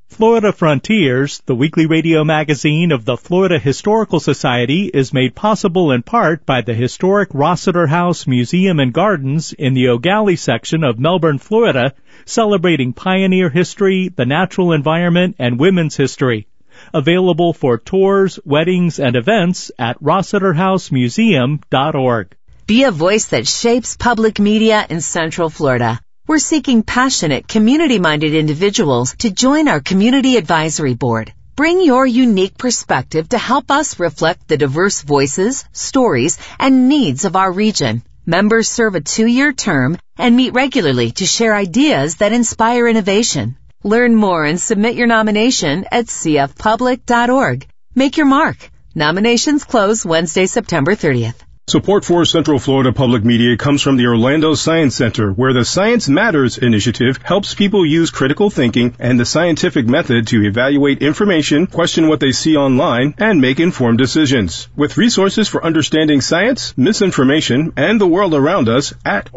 Florida Frontiers, the weekly radio magazine of the Florida Historical Society, is made possible in part by the historic Rossiter House Museum and Gardens in the O'Galley section of Melbourne, Florida, celebrating pioneer history, the natural environment, and women's history. Available for tours, weddings, and events at RossiterHouseMuseum.org. Be a voice that shapes public media in Central Florida. We're seeking passionate, community-minded individuals to join our Community Advisory Board. Bring your unique perspective to help us reflect the diverse voices, stories, and needs of our region. Members serve a 2-year term and meet regularly to share ideas that inspire innovation. Learn more and submit your nomination at cfpublic.org. Make your mark. Nominations close Wednesday, September 30th. Support for Central Florida Public Media comes from the Orlando Science Center, where the Science Matters initiative helps people use critical thinking and the scientific method to evaluate information, question what they see online, and make informed decisions. With resources for understanding science, misinformation, and the world around us at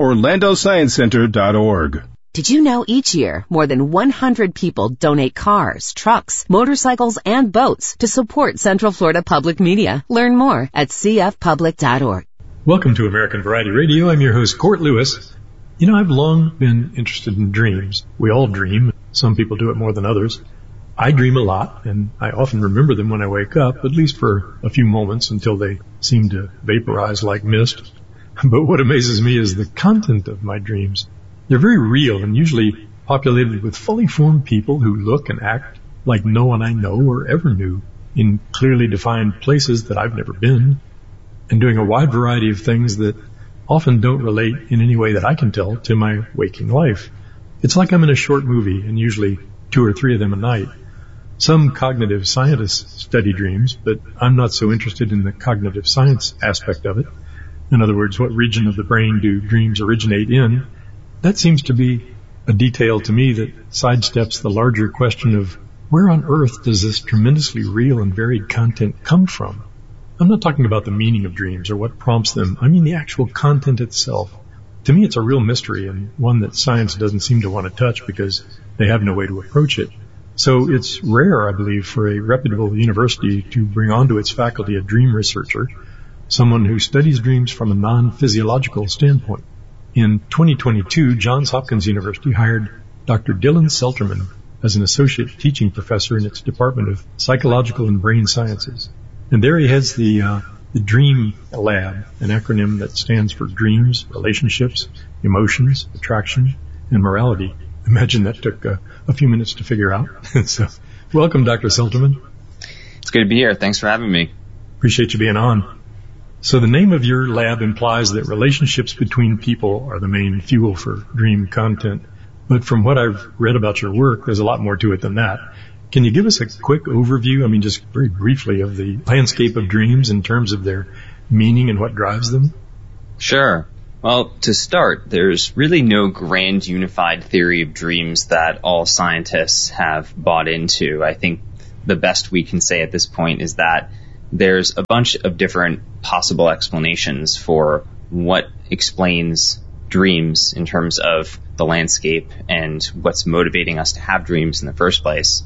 orlandosciencecenter.org. Did you know each year more than 100 people donate cars, trucks, motorcycles, and boats to support Central Florida Public Media? Learn more at cfpublic.org. Welcome to American Variety Radio. I'm your host, Court Lewis. You know, I've long been interested in dreams. We all dream. Some people do it more than others. I dream a lot, and I often remember them when I wake up, at least for a few moments until they seem to vaporize like mist. But what amazes me is the content of my dreams. They're very real and usually populated with fully formed people who look and act like no one I know or ever knew in clearly defined places that I've never been, and doing a wide variety of things that often don't relate in any way that I can tell to my waking life. It's like I'm in a short movie, and usually 2 or 3 of them a night. Some cognitive scientists study dreams, but I'm not so interested in the cognitive science aspect of it. In other words, what region of the brain do dreams originate in? That seems to be a detail to me that sidesteps the larger question of where on earth does this tremendously real and varied content come from? I'm not talking about the meaning of dreams or what prompts them. I mean the actual content itself. To me, it's a real mystery and one that science doesn't seem to want to touch because they have no way to approach it. So it's rare, I believe, for a reputable university to bring onto its faculty a dream researcher, someone who studies dreams from a non-physiological standpoint. In 2022, Johns Hopkins University hired Dr. Dylan Selterman as an associate teaching professor in its Department of Psychological and Brain Sciences. And there he heads the Dream Lab, an acronym that stands for dreams, relationships, emotions, attraction, and morality. Imagine that took a few minutes to figure out. So, welcome, Dr. Selterman. It's good to be here. Thanks for having me. Appreciate you being on. So the name of your lab implies that relationships between people are the main fuel for dream content. But from what I've read about your work, there's a lot more to it than that. Can you give us a quick overview, just very briefly, of the landscape of dreams in terms of their meaning and what drives them? Sure. Well, to start, there's really no grand unified theory of dreams that all scientists have bought into. I think the best we can say at this point is that there's a bunch of different possible explanations for what explains dreams in terms of the landscape and what's motivating us to have dreams in the first place.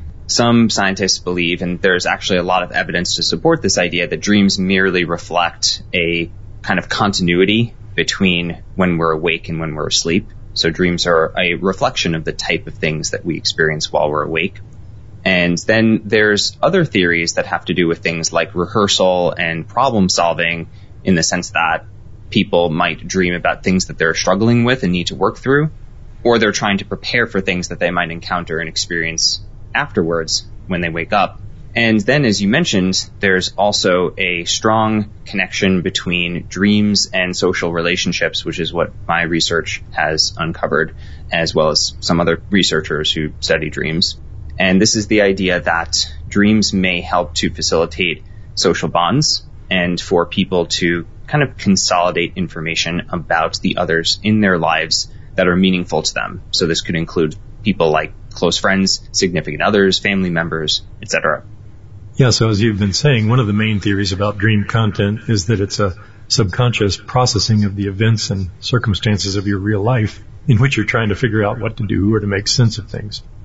Some scientists believe, and there's actually a lot of evidence to support this idea, that dreams merely reflect a kind of continuity between when we're awake and when we're asleep. So dreams are a reflection of the type of things that we experience while we're awake. And then there's other theories that have to do with things like rehearsal and problem solving, in the sense that people might dream about things that they're struggling with and need to work through, or they're trying to prepare for things that they might encounter and experience afterwards when they wake up. And then, as you mentioned, there's also a strong connection between dreams and social relationships, which is what my research has uncovered, as well as some other researchers who study dreams. And this is the idea that dreams may help to facilitate social bonds and for people to kind of consolidate information about the others in their lives that are meaningful to them. So this could include people like close friends, significant others, family members, etc. Yeah, so as you've been saying, one of the main theories about dream content is that it's a subconscious processing of the events and circumstances of your real life in which you're trying to figure out what to do or to make sense of things.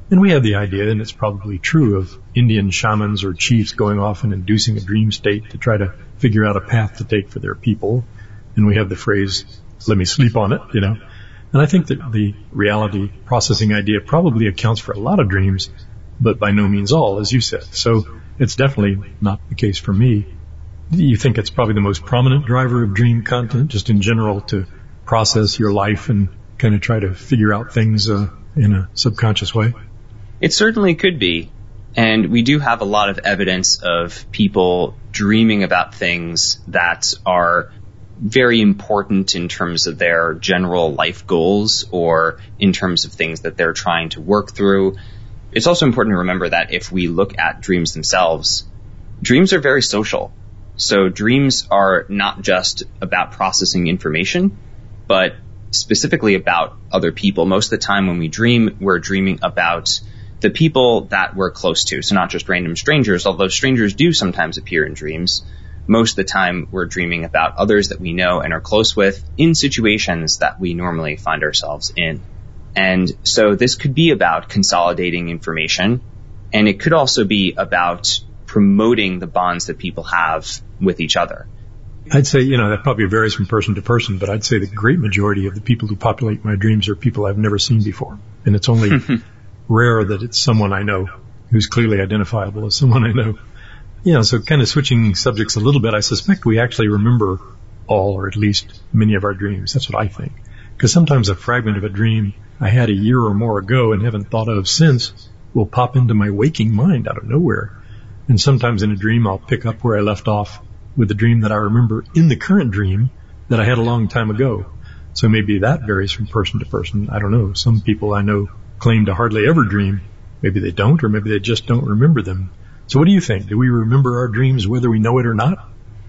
And we have the idea, and it's probably true, of Indian shamans or chiefs going off and inducing a dream state to try to figure out a path to take for their people. And we have the phrase, let me sleep on it, And I think that the reality processing idea probably accounts for a lot of dreams, but by no means all, as you said. So it's definitely not the case for me. Do you think it's probably the most prominent driver of dream content, just in general, to process your life and kind of try to figure out things in a subconscious way? It certainly could be. And we do have a lot of evidence of people dreaming about things that are very important in terms of their general life goals or in terms of things that they're trying to work through. It's also important to remember that if we look at dreams themselves, dreams are very social. So dreams are not just about processing information, but specifically about other people. Most of the time when we dream, we're dreaming about the people that we're close to. So not just random strangers, although strangers do sometimes appear in dreams. Most of the time we're dreaming about others that we know and are close with in situations that we normally find ourselves in. And so this could be about consolidating information, and it could also be about promoting the bonds that people have with each other. I'd say, that probably varies from person to person, but I'd say the great majority of the people who populate my dreams are people I've never seen before. And it's only rare that it's someone I know who's clearly identifiable as someone I know. So kind of switching subjects a little bit, I suspect we actually remember all, or at least many of our dreams. That's what I think. Because sometimes a fragment of a dream I had a year or more ago and haven't thought of since will pop into my waking mind out of nowhere. And sometimes in a dream I'll pick up where I left off with a dream that I remember in the current dream that I had a long time ago. So maybe that varies from person to person. I don't know. Some people I know claim to hardly ever dream. Maybe they don't, or maybe they just don't remember them. So what do you think? Do we remember our dreams whether we know it or not?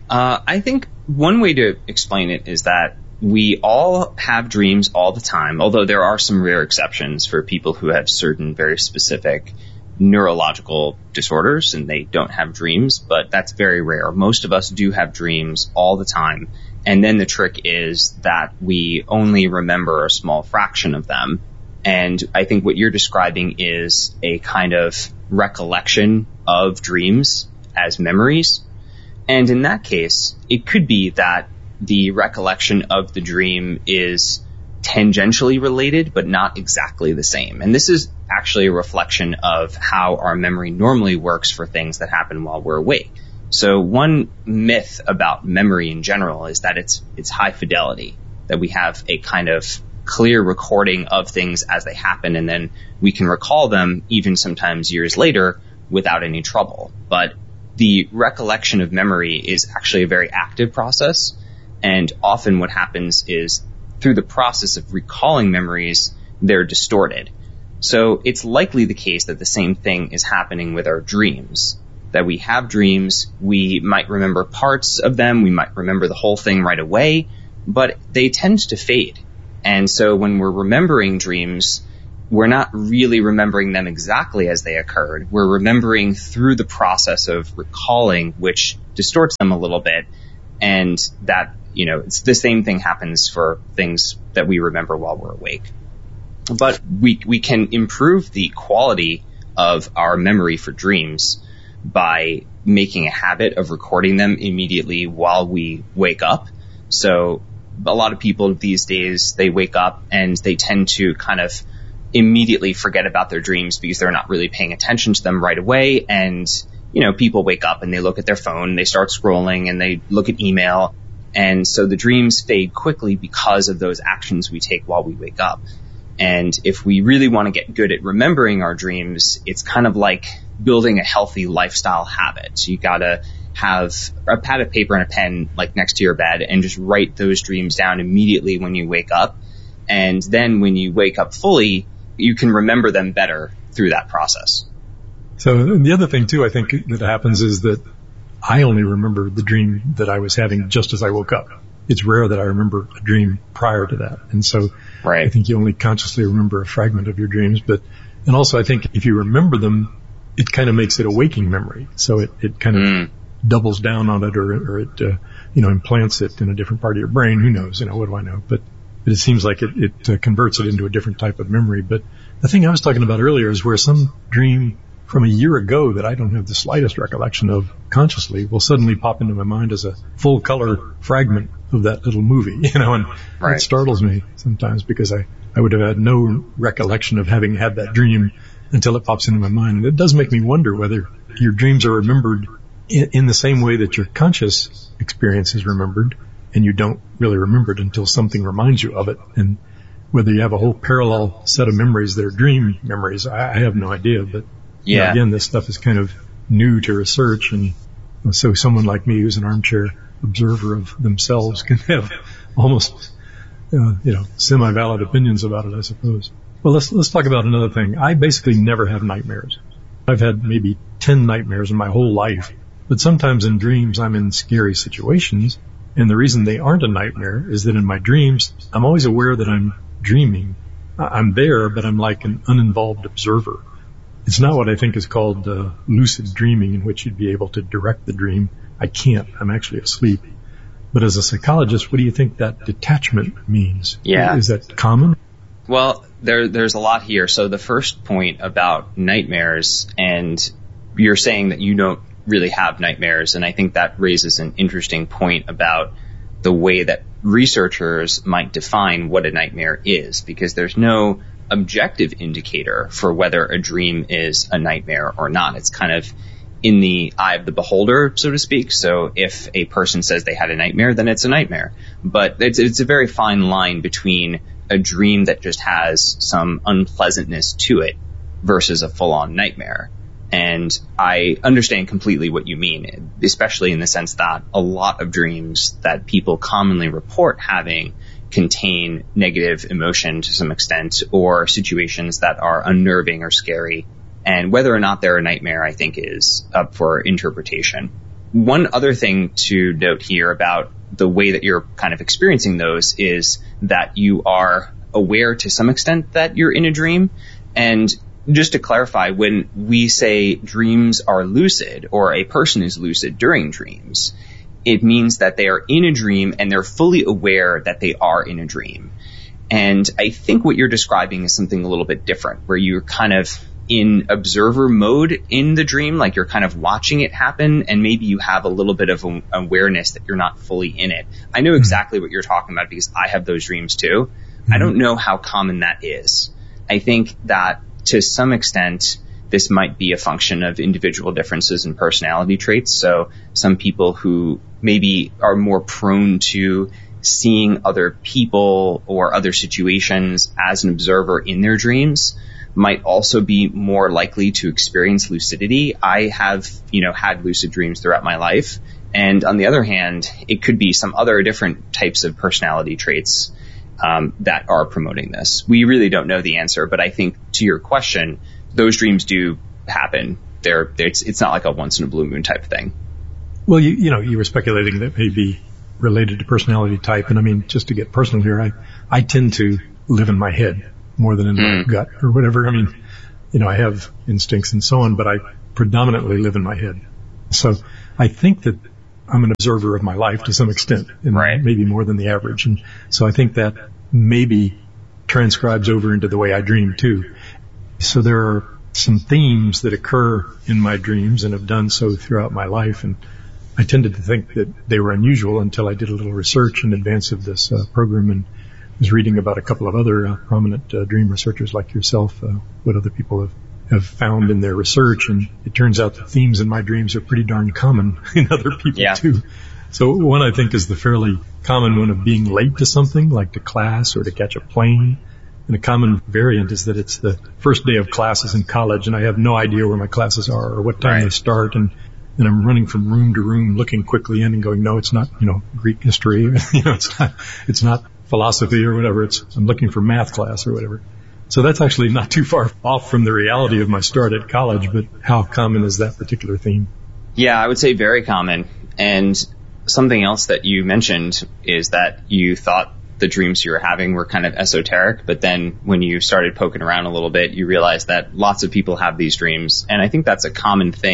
I think one way to explain it is that we all have dreams all the time, although there are some rare exceptions for people who have certain very specific neurological disorders and they don't have dreams, but that's very rare. Most of us do have dreams all the time. And then the trick is that we only remember a small fraction of them. And I think what you're describing is a kind of recollection of dreams as memories. And in that case, it could be that the recollection of the dream is tangentially related, but not exactly the same. And this is actually a reflection of how our memory normally works for things that happen while we're awake. So one myth about memory in general is that it's high fidelity, that we have a kind of clear recording of things as they happen, and then we can recall them even sometimes years later without any trouble. But the recollection of memory is actually a very active process, and often what happens is through the process of recalling memories, they're distorted. So it's likely the case that the same thing is happening with our dreams, that we have dreams, we might remember parts of them, we might remember the whole thing right away, but they tend to fade. And so when we're remembering dreams, we're not really remembering them exactly as they occurred. We're remembering through the process of recalling, which distorts them a little bit. And that, it's the same thing happens for things that we remember while we're awake. But we can improve the quality of our memory for dreams by making a habit of recording them immediately while we wake up. So a lot of people these days, they wake up and they tend to kind of immediately forget about their dreams because they're not really paying attention to them right away. And, people wake up and they look at their phone, they start scrolling and they look at email. And so the dreams fade quickly because of those actions we take while we wake up. And if we really want to get good at remembering our dreams, it's kind of like building a healthy lifestyle habit. So you gotta have a pad of paper and a pen like next to your bed and just write those dreams down immediately when you wake up. And then when you wake up fully, you can remember them better through that process. So the other thing too, I think that happens is that I only remember the dream that I was having just as I woke up. It's rare that I remember a dream prior to that. And so I think you only consciously remember a fragment of your dreams. And also I think if you remember them, it kind of makes it a waking memory. So it kind of doubles down on it or it, implants it in a different part of your brain. Who knows? What do I know? But but it seems like it converts it into a different type of memory. But the thing I was talking about earlier is where some dream from a year ago that I don't have the slightest recollection of consciously will suddenly pop into my mind as a full color fragment of that little movie, and It startles me sometimes because I would have had no recollection of having had that dream until it pops into my mind. And it does make me wonder whether your dreams are remembered in the same way that your conscious experience is remembered, and you don't really remember it until something reminds you of it. And whether you have a whole parallel set of memories that are dream memories, I have no idea. But yeah, again, this stuff is kind of new to research, and so someone like me who's an armchair observer of themselves can have almost semi-valid opinions about it, I suppose. Well, let's talk about another thing. I basically never have nightmares. I've had maybe 10 nightmares in my whole life, but sometimes in dreams I'm in scary situations, and the reason they aren't a nightmare is that in my dreams I'm always aware that I'm dreaming. I'm there, but I'm like an uninvolved observer. It's not what I think is called lucid dreaming, in which you'd be able to direct the dream. I can't. I'm actually asleep. But as a psychologist, what do you think that detachment means? Yeah. Is that common? Well, there's a lot here. So the first point about nightmares, and you're saying that you don't really have nightmares, and I think that raises an interesting point about the way that researchers might define what a nightmare is, because there's no objective indicator for whether a dream is a nightmare or not. It's kind of in the eye of the beholder, so to speak. So if a person says they had a nightmare, then it's a nightmare. But it's a very fine line between a dream that just has some unpleasantness to it versus a full-on nightmare. And I understand completely what you mean, especially in the sense that a lot of dreams that people commonly report having contain negative emotion to some extent, or situations that are unnerving or scary. And whether or not they're a nightmare, I think, is up for interpretation. One other thing to note here about the way that you're kind of experiencing those is that you are aware to some extent that you're in a dream. And just to clarify, when we say dreams are lucid, or a person is lucid during dreams, it means that they are in a dream and they're fully aware that they are in a dream. And I think what you're describing is something a little bit different, where you're kind of in observer mode in the dream, like you're kind of watching it happen, and maybe you have a little bit of awareness that you're not fully in it. I know exactly what you're talking about because I have those dreams too. I don't know how common that is. I think that to some extent, this might be a function of individual differences in personality traits. So some people who maybe are more prone to seeing other people or other situations as an observer in their dreams might also be more likely to experience lucidity. I have, had lucid dreams throughout my life. And on the other hand, it could be some other different types of personality traits that are promoting this. We really don't know the answer, but I think to your question, those dreams do happen. It's not like a once in a blue moon type thing. Well, you were speculating that may be related to personality type. And I mean, just to get personal here, I tend to live in my head more than in my gut or whatever. I mean, I have instincts and so on, but I predominantly live in my head. So I think that I'm an observer of my life to some extent, and maybe more than the average. And so I think that maybe transcribes over into the way I dream too. So there are some themes that occur in my dreams and have done so throughout my life. And I tended to think that they were unusual until I did a little research in advance of this program and was reading about a couple of other prominent dream researchers like yourself, what other people have found in their research. And it turns out the themes in my dreams are pretty darn common in other people too. So one I think is the fairly common one of being late to something, like to class or to catch a plane. And a common variant is that it's the first day of classes in college and I have no idea where my classes are or what time they start. And I'm running from room to room, looking quickly in and going, no, it's not, Greek history. It's not philosophy or whatever. I'm looking for math class or whatever. So that's actually not too far off from the reality of my start at college, but how common is that particular theme? Yeah, I would say very common. And something else that you mentioned is that you thought the dreams you were having were kind of esoteric, but then when you started poking around a little bit, you realized that lots of people have these dreams. And I think that's a common thing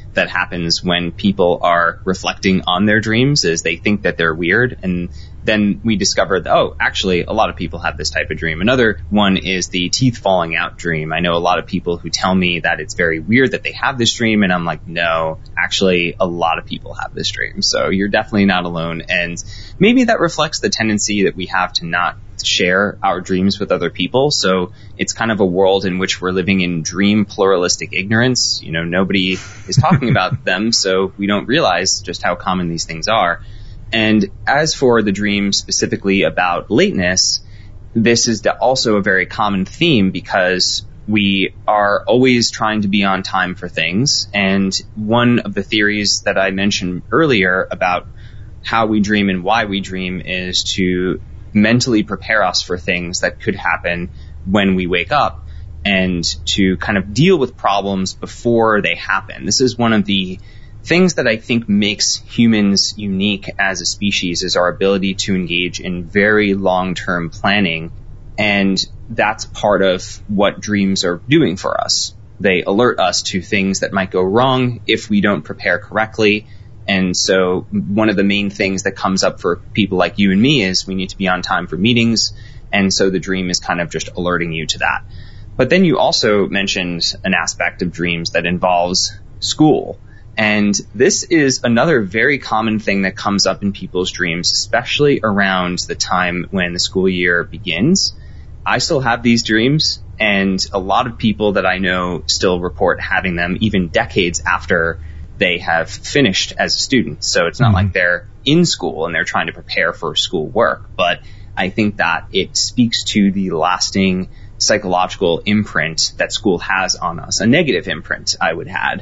that happens when people are reflecting on their dreams is they think that they're weird, and then we discover that, oh, actually, a lot of people have this type of dream. Another one is the teeth falling out dream. I know a lot of people who tell me that it's very weird that they have this dream, and I'm like, no, actually, a lot of people have this dream. So you're definitely not alone. And maybe that reflects the tendency that we have to not share our dreams with other people. So it's kind of a world in which we're living in dream pluralistic ignorance. You know, nobody is talking about them, so we don't realize just how common these things are. And as for the dream specifically about lateness, this is also a very common theme because we are always trying to be on time for things. And one of the theories that I mentioned earlier about how we dream and why we dream is to mentally prepare us for things that could happen when we wake up and to kind of deal with problems before they happen. This is one of the things that I think makes humans unique as a species, is our ability to engage in very long-term planning. And that's part of what dreams are doing for us. They alert us to things that might go wrong if we don't prepare correctly. And so one of the main things that comes up for people like you and me is we need to be on time for meetings. And so the dream is kind of just alerting you to that. But then you also mentioned an aspect of dreams that involves school. And this is another very common thing that comes up in people's dreams, especially around the time when the school year begins. I still have these dreams, and a lot of people that I know still report having them even decades after they have finished as a student. So it's not like they're in school and they're trying to prepare for school work. But I think that it speaks to the lasting psychological imprint that school has on us, a negative imprint, I would add.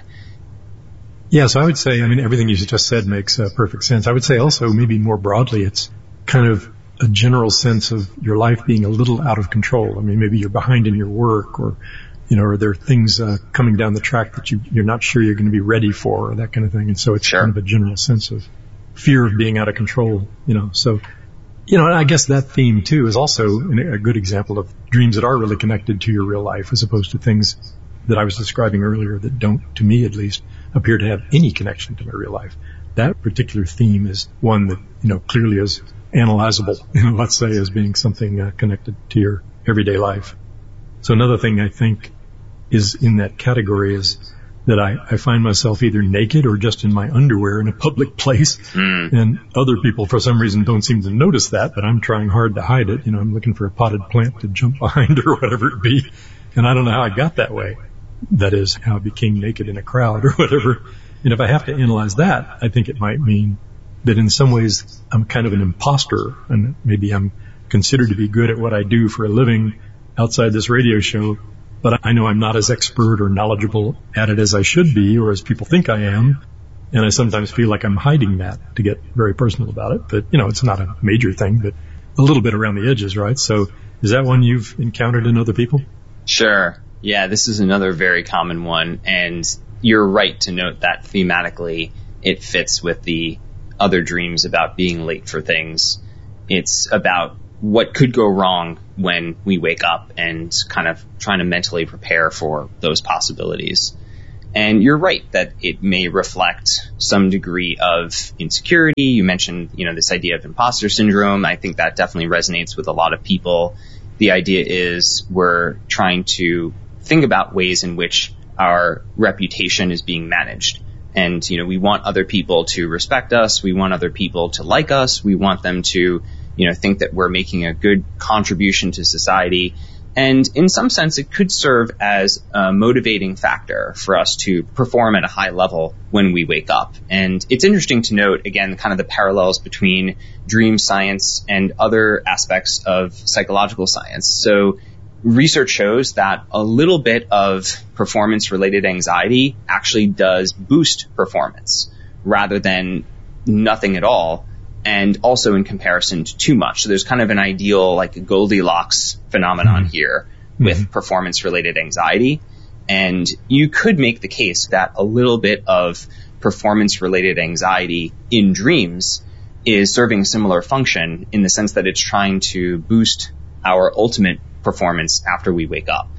Yeah, so I would say, I mean, everything you just said makes perfect sense. I would say also, maybe more broadly, it's kind of a general sense of your life being a little out of control. I mean, maybe you're behind in your work, or, you know, or there are things coming down the track that you're not sure you're going to be ready for, or that kind of thing. And so it's kind of a general sense of fear of being out of control, you know. So, you know, and I guess that theme, too, is also a good example of dreams that are really connected to your real life, as opposed to things that I was describing earlier that don't, to me at least, appear to have any connection to my real life. That particular theme is one that, you know, clearly is analyzable, you know, let's say, as being something connected to your everyday life. So another thing I think is in that category is that I find myself either naked or just in my underwear in a public place. And other people, for some reason, don't seem to notice that, but I'm trying hard to hide it. You know, I'm looking for a potted plant to jump behind or whatever it be. And I don't know how I got that way. That is, how I became naked in a crowd or whatever. And if I have to analyze that, I think it might mean that in some ways I'm kind of an imposter, and maybe I'm considered to be good at what I do for a living outside this radio show, but I know I'm not as expert or knowledgeable at it as I should be, or as people think I am. And I sometimes feel like I'm hiding that, to get very personal about it. But, you know, it's not a major thing, but a little bit around the edges, right? So is that one you've encountered in other people? Sure. Yeah, this is another very common one, and you're right to note that thematically it fits with the other dreams about being late for things. It's about what could go wrong when we wake up and kind of trying to mentally prepare for those possibilities. And you're right that it may reflect some degree of insecurity. You mentioned, you know, this idea of imposter syndrome. I think that definitely resonates with a lot of people. The idea is we're trying to think about ways in which our reputation is being managed. And, you know, we want other people to respect us. We want other people to like us. We want them to, you know, think that we're making a good contribution to society. And in some sense, it could serve as a motivating factor for us to perform at a high level when we wake up. And it's interesting to note, again, kind of the parallels between dream science and other aspects of psychological science. So research shows that a little bit of performance-related anxiety actually does boost performance rather than nothing at all, and also in comparison to too much. So there's kind of an ideal, like a Goldilocks phenomenon here with performance-related anxiety. And you could make the case that a little bit of performance-related anxiety in dreams is serving a similar function, in the sense that it's trying to boost our ultimate performance after we wake up.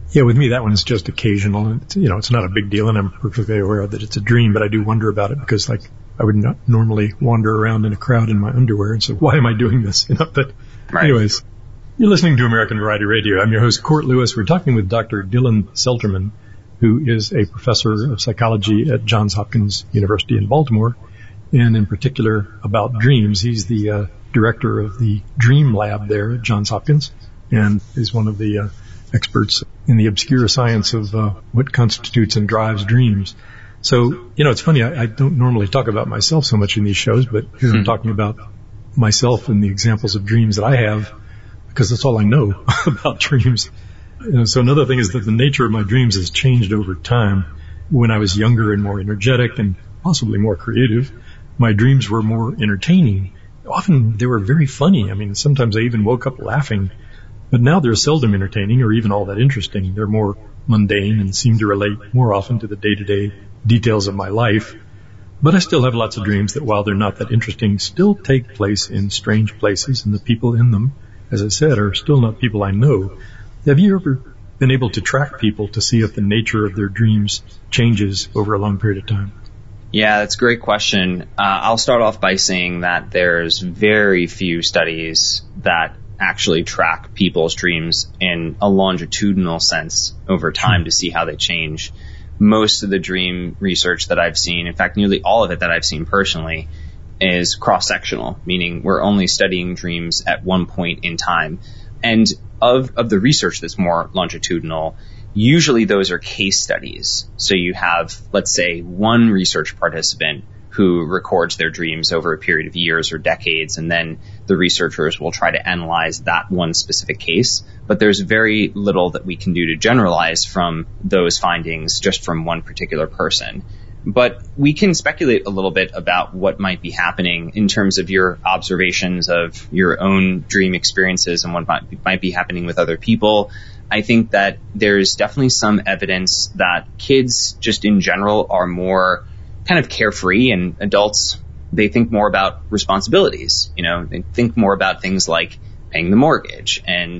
Yeah, with me, that one is just occasional. It's not a big deal, and I'm perfectly aware that it's a dream, but I do wonder about it because, like, I would not normally wander around in a crowd in my underwear, and so why am I doing this? But anyways, you're listening to American Variety Radio. I'm your host, Court Lewis. We're talking with Dr. Dylan Selterman, who is a professor of psychology at Johns Hopkins University in Baltimore, and in particular about dreams. He's the director of the Dream Lab there at Johns Hopkins, and is one of the experts in the obscure science of what constitutes and drives dreams. So, it's funny, I don't normally talk about myself so much in these shows, but here I'm talking about myself and the examples of dreams that I have, because that's all I know about dreams. So another thing is that the nature of my dreams has changed over time. When I was younger and more energetic and possibly more creative, my dreams were more entertaining. Often they were very funny. I mean, sometimes I even woke up laughing. But now they're seldom entertaining or even all that interesting. They're more mundane and seem to relate more often to the day-to-day details of my life. But I still have lots of dreams that, while they're not that interesting, still take place in strange places, and the people in them, as I said, are still not people I know. Have you ever been able to track people to see if the nature of their dreams changes over a long period of time? Yeah, that's a great question. I'll start off by saying that there's very few studies that actually track people's dreams in a longitudinal sense over time to see how they change. Most of the dream research that I've seen, in fact, nearly all of it that I've seen personally, is cross-sectional, meaning we're only studying dreams at one point in time. And of the research that's more longitudinal, usually those are case studies. So you have, let's say, one research participant who records their dreams over a period of years or decades, and then the researchers will try to analyze that one specific case. But there's very little that we can do to generalize from those findings just from one particular person. But we can speculate a little bit about what might be happening in terms of your observations of your own dream experiences and what might be happening with other people. I think that there's definitely some evidence that kids just in general are more kind of carefree, and adults, they think more about responsibilities. They think more about things like paying the mortgage and,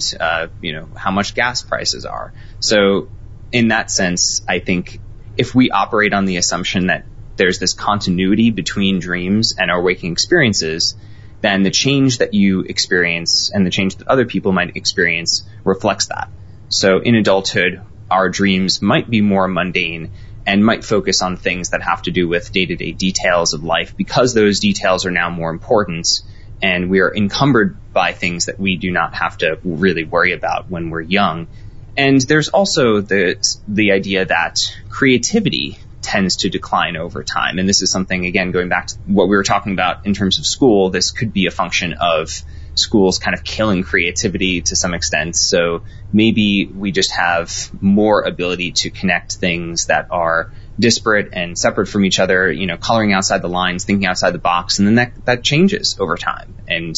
how much gas prices are. So in that sense, I think if we operate on the assumption that there's this continuity between dreams and our waking experiences, then the change that you experience and the change that other people might experience reflects that. So in adulthood, our dreams might be more mundane and might focus on things that have to do with day-to-day details of life, because those details are now more important, and we are encumbered by things that we do not have to really worry about when we're young. And there's also the idea that creativity tends to decline over time. And this is something, again, going back to what we were talking about in terms of school, this could be a function of schools kind of killing creativity to some extent. So maybe we just have more ability to connect things that are disparate and separate from each other, coloring outside the lines, thinking outside the box, and then that changes over time. And,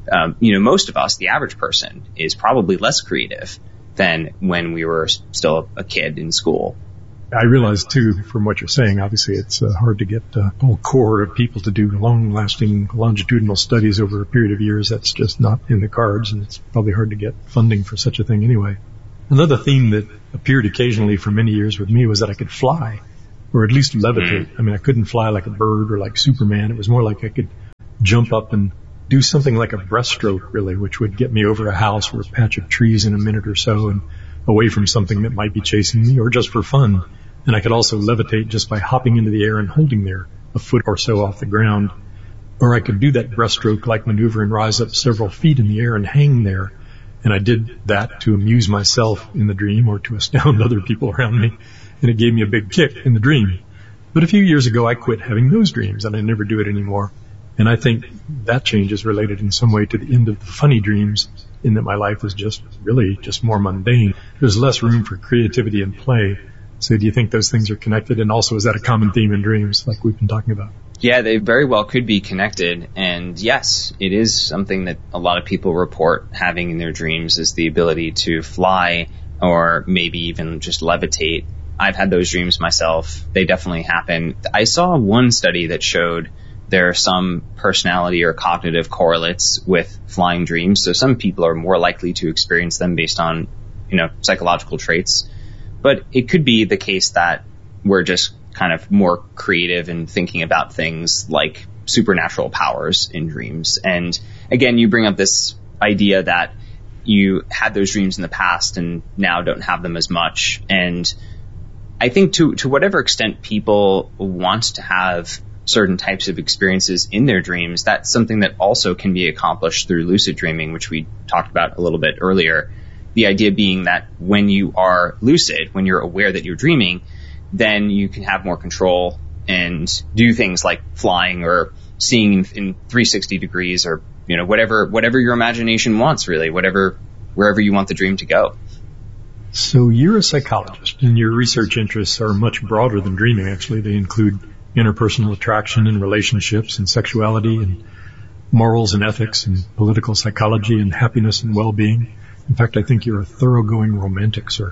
most of us, the average person, is probably less creative than when we were still a kid in school. I realize, too, from what you're saying, obviously it's hard to get a whole core of people to do long-lasting longitudinal studies over a period of years. That's just not in the cards, and it's probably hard to get funding for such a thing anyway. Another theme that appeared occasionally for many years with me was that I could fly, or at least levitate. I mean, I couldn't fly like a bird or like Superman. It was more like I could jump up and do something like a breaststroke, really, which would get me over a house or a patch of trees in a minute or so, and away from something that might be chasing me, or just for fun. And I could also levitate just by hopping into the air and holding there a foot or so off the ground. Or I could do that breaststroke-like maneuver and rise up several feet in the air and hang there. And I did that to amuse myself in the dream or to astound other people around me. And it gave me a big kick in the dream. But a few years ago, I quit having those dreams, and I never do it anymore. And I think that change is related in some way to the end of the funny dreams, in that my life is just more mundane. There's less room for creativity and play. So do you think those things are connected? And also, is that a common theme in dreams, like we've been talking about? Yeah, they very well could be connected. And yes, it is something that a lot of people report having in their dreams, is the ability to fly or maybe even just levitate. I've had those dreams myself. They definitely happen. I saw one study that showed there are some personality or cognitive correlates with flying dreams. So some people are more likely to experience them based on, psychological traits. But it could be the case that we're just kind of more creative in thinking about things like supernatural powers in dreams. And again, you bring up this idea that you had those dreams in the past and now don't have them as much. And I think to whatever extent people want to have certain types of experiences in their dreams, that's something that also can be accomplished through lucid dreaming, which we talked about a little bit earlier. The idea being that when you are lucid, when you're aware that you're dreaming, then you can have more control and do things like flying or seeing in 360 degrees or, whatever your imagination wants, really, wherever you want the dream to go. So you're a psychologist, and your research interests are much broader than dreaming, actually. They include interpersonal attraction and relationships and sexuality and morals and ethics and political psychology and happiness and well-being. In fact, I think you're a thoroughgoing romantic, sir.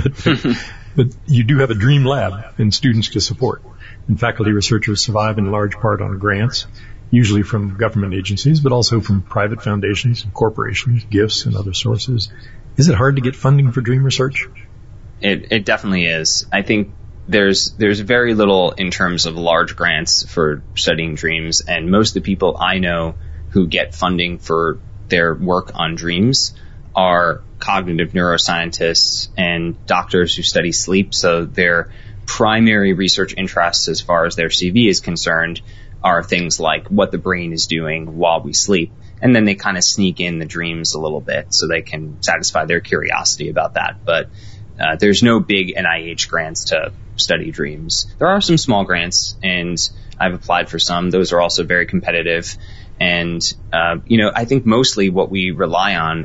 But you do have a dream lab and students to support. And faculty researchers survive in large part on grants, usually from government agencies, but also from private foundations and corporations, gifts and other sources. Is it hard to get funding for dream research? It definitely is. I think there's very little in terms of large grants for studying dreams, and most of the people I know who get funding for their work on dreams are cognitive neuroscientists and doctors who study sleep. So their primary research interests, as far as their CV is concerned, are things like what the brain is doing while we sleep. And then they kind of sneak in the dreams a little bit so they can satisfy their curiosity about that. But there's no big NIH grants to study dreams. There are some small grants, and I've applied for some. Those are also very competitive. And, I think mostly what we rely on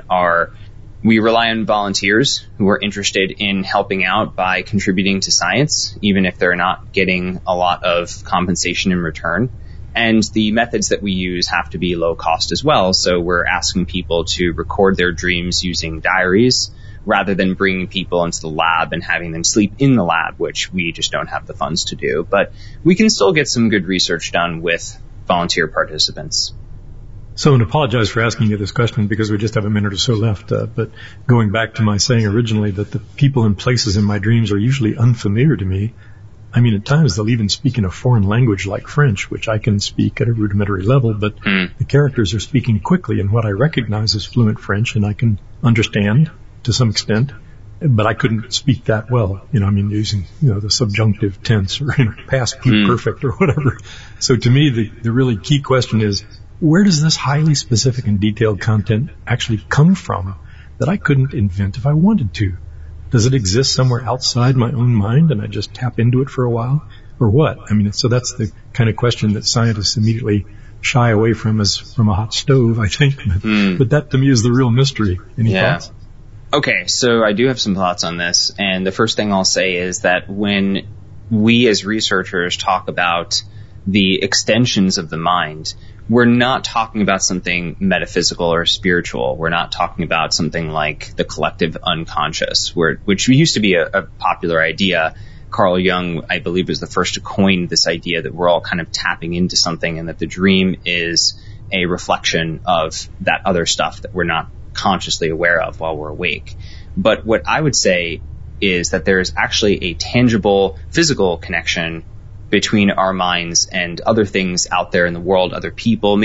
volunteers who are interested in helping out by contributing to science, even if they're not getting a lot of compensation in return. And the methods that we use have to be low cost as well. So we're asking people to record their dreams using diaries rather than bringing people into the lab and having them sleep in the lab, which we just don't have the funds to do. But we can still get some good research done with volunteer participants. So, and apologize for asking you this question because we just have a minute or so left, but going back to my saying originally that the people and places in my dreams are usually unfamiliar to me. I mean, at times they'll even speak in a foreign language like French, which I can speak at a rudimentary level, but the characters are speaking quickly in what I recognize as fluent French, and I can understand to some extent, but I couldn't speak that well. Using, the subjunctive tense or past perfect or whatever. So to me, the really key question is, where does this highly specific and detailed content actually come from that I couldn't invent if I wanted to? Does it exist somewhere outside my own mind and I just tap into it for a while? Or what? So that's the kind of question that scientists immediately shy away from as from a hot stove, I think. But that to me is the real mystery. Any thoughts? Okay, so I do have some thoughts on this. And the first thing I'll say is that when we as researchers talk about the extensions of the mind, we're not talking about something metaphysical or spiritual. We're not talking about something like the collective unconscious, which used to be a popular idea. Carl Jung, I believe, was the first to coin this idea that we're all kind of tapping into something and that the dream is a reflection of that other stuff that we're not consciously aware of while we're awake. But what I would say is that there is actually a tangible physical connection between our minds and other things out there in the world, other people,